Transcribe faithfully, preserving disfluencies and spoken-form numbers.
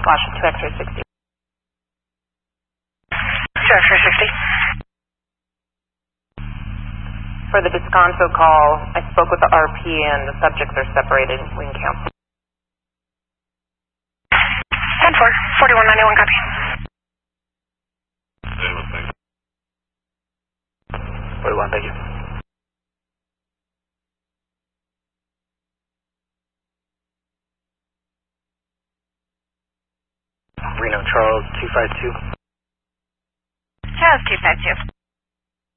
Flash of two X-ray sixty. two X-ray sixty. For the Descanso call, I spoke with the R P and the subjects are separated. We can count. ten four, forty-one ninety-one, copy. forty-one, thank you. Reno Charles, two five two. Charles, two five two.